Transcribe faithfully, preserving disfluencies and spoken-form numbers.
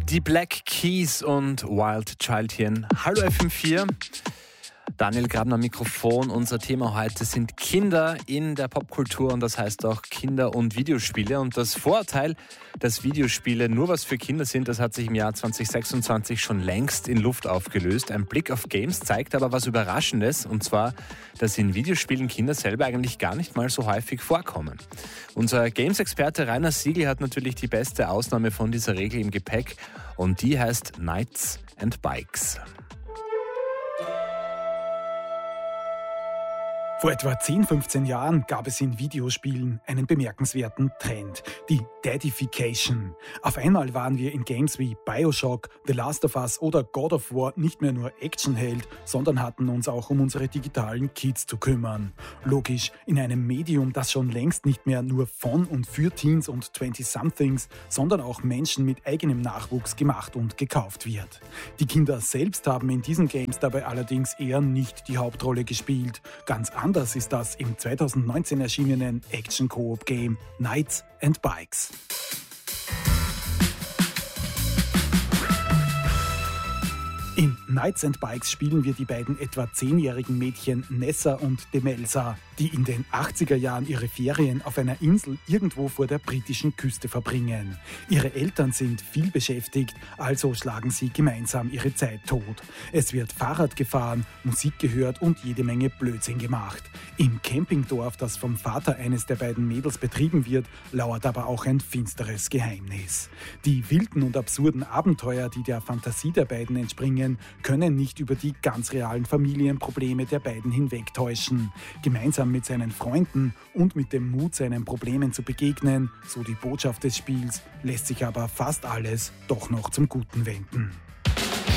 Die Black Keys und Wild Child hier in Hallo F M vier. Daniel Grabner am Mikrofon. Unser Thema heute sind Kinder in der Popkultur und das heißt auch Kinder und Videospiele. Und das Vorurteil, dass Videospiele nur was für Kinder sind, das hat sich im Jahr zwanzig sechsundzwanzig schon längst in Luft aufgelöst. Ein Blick auf Games zeigt aber was Überraschendes, und zwar, dass in Videospielen Kinder selber eigentlich gar nicht mal so häufig vorkommen. Unser Games-Experte Rainer Siegel hat natürlich die beste Ausnahme von dieser Regel im Gepäck und die heißt Knights and Bikes. Vor etwa zehn, fünfzehn Jahren gab es in Videospielen einen bemerkenswerten Trend, die Daddification. Auf einmal waren wir in Games wie Bioshock, The Last of Us oder God of War nicht mehr nur Actionheld, sondern hatten uns auch um unsere digitalen Kids zu kümmern. Logisch, in einem Medium, das schon längst nicht mehr nur von und für Teens und zwanzig-somethings, sondern auch Menschen mit eigenem Nachwuchs gemacht und gekauft wird. Die Kinder selbst haben in diesen Games dabei allerdings eher nicht die Hauptrolle gespielt. Ganz anders ist das im zweitausendneunzehn erschienenen Action-Koop-Game Knights and Bikes. In Knights and Bikes spielen wir die beiden etwa zehnjährigen Mädchen Nessa und Demelza, die in den achtziger Jahren ihre Ferien auf einer Insel irgendwo vor der britischen Küste verbringen. Ihre Eltern sind viel beschäftigt, also schlagen sie gemeinsam ihre Zeit tot. Es wird Fahrrad gefahren, Musik gehört und jede Menge Blödsinn gemacht. Im Campingdorf, das vom Vater eines der beiden Mädels betrieben wird, lauert aber auch ein finsteres Geheimnis. Die wilden und absurden Abenteuer, die der Fantasie der beiden entspringen, können nicht über die ganz realen Familienprobleme der beiden hinwegtäuschen. Gemeinsam mit seinen Freunden und mit dem Mut, seinen Problemen zu begegnen, so die Botschaft des Spiels, lässt sich aber fast alles doch noch zum Guten wenden.